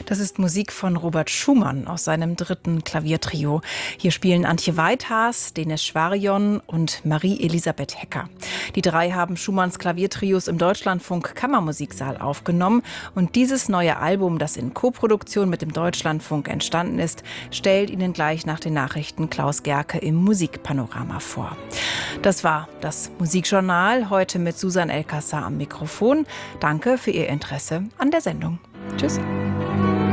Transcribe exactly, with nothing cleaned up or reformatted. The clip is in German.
Das ist Musik von Robert Schumann aus seinem dritten Klaviertrio. Hier spielen Antje Weithaas, Denis Schwarion und Marie-Elisabeth Hecker. Die drei haben Schumanns Klaviertrios im Deutschlandfunk Kammermusiksaal aufgenommen. Und dieses neue Album, das in Koproduktion mit dem Deutschlandfunk entstanden ist, stellt Ihnen gleich nach den Nachrichten Klaus Gerke im Musikpanorama vor. Das war das Musikjournal, heute mit Susan Elkassar am Mikrofon. Danke für Ihr Interesse an der Sendung. Tschüss.